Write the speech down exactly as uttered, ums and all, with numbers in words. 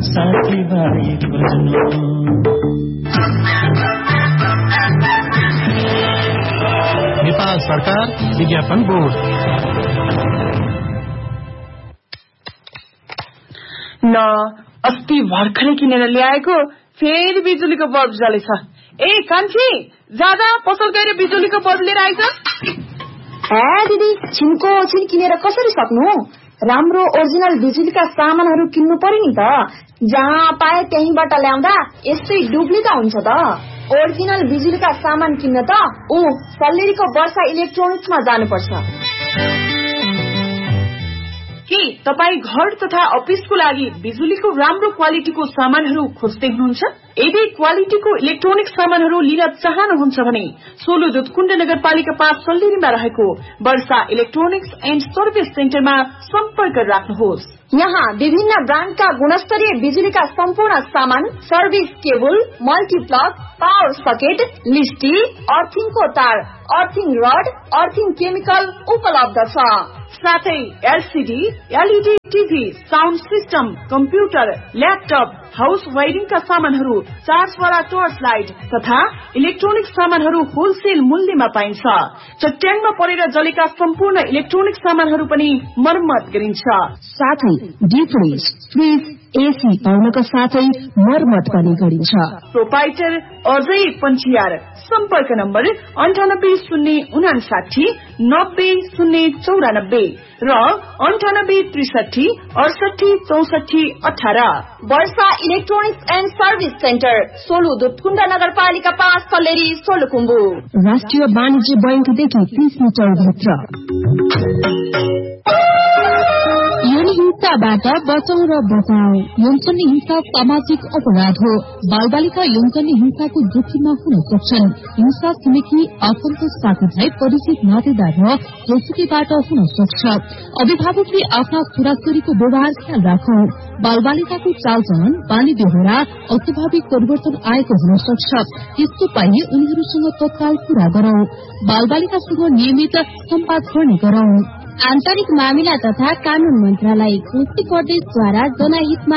साथीभाइ खोज्नु। नेपाल सरकार विज्ञापन बोर्ड। न अस्ति भर्खरै किनेर ल्याएको फेरि बिजुलीको बल्ब जलेछ। ए कान्छी, जाँदा पसल गएर बिजुलीको बल्ब लिएर आइज। ए दिदी, छिनको छिन किनेर कसरी सक्नु? राम्रो ओरिजिनल बिजुलीका सामानहरू किन्नु पर्यो नि त। जहाँ पाए त्यहीँबाट ल्याउँदा यस्तै डुप्लिका हुन्छ त। ओरिजिनल बिजुलीका सामान किन्न त ऊ सल्लेरीको वर्षा इलेक्ट्रोनिक्समा जानुपर्छ। के तपाईँ घर तथा अफिसको लागि बिजुलीको राम्रो क्वालिटीको सामानहरू खोज्दै हुनुहुन्छ? यदि क्वालिटीको इलेक्ट्रोनिक सामानहरू लिन चाहनुहुन्छ भने सोलु दुधकुण्ड नगरपालिका पाँच सल्लेरीमा रहेको वर्षा इलेक्ट्रोनिक्स एन्ड सर्भिस सेन्टरमा सम्पर्क राख्नुहोस्। यहाँ विभिन्न ब्रान्डका गुणस्तरीय बिजुलीका सम्पूर्ण सामान, service cable, multiplug, power socket, लिस्टी, अर्थिङको तार, अर्थिङ रड, अर्थिङ केमिकल उपलब्ध छ। साथै LCD, LED TV, sound system, computer, laptop, house वायरिङका सामानहरू, चार्जवाला टर्च लाइट तथा इलेक्ट्रोनिक सामानहरू होलसेल मूल्यमा पाइन्छ। चट्याङमा परेर जलेका सम्पूर्ण इलेक्ट्रोनिक सामानहरू पनि मर्मत गरिन्छ। साथै डीप फ्रिज, फ्रिज, एसी पाउनका साथै मर्मत पनि गरिन्छ। प्रोपाइटर अजय पञ्चियार। सम्पर्क नम्बर अन्ठानब्बे शून्य उनासाठी नब्बे शून्य चौरानब्बे र अन्ठानब्बे त्रिसठी अडसठी चौसठी अठार। वर्षा electronics and service centre, Solu Dudhkund नगरपालिका पाँच सल्लेरी सोलुखुम्बु। राष्ट्रिय वाणिज्य बैंकदेखि तीस मिटर भित्र। यौन हिंसाबाट बचाउ र बचाउ। यौनजन्य हिंसा सामाजिक अपराध हो। बालबालिका यौनजन्य हिंसाको जोखिममा हुन सक्छन्। हिंसा छिमेकी आफन्त साथीभाइ, परिचित नातेदार र जोसुकीबाट हुन सक्छ। अभिभावकले आफ्ना छोराछोरीको व्यवहार ख्याल राखौ। बालबालिकाको चालचलन, बानी बेहोरा, अस्वाभाविक परिवर्तन आएको हुन सक्छ। त्यस्तो पाइए उनीहरूसँग तत्काल कुरा गरौं। बालबालिकासँग नियमित सम्वाद गर्ने गरौं। आन्तरिक मामिला तथा कानून मन्त्रालय, कोशी प्रदेशद्वारा जनहितमा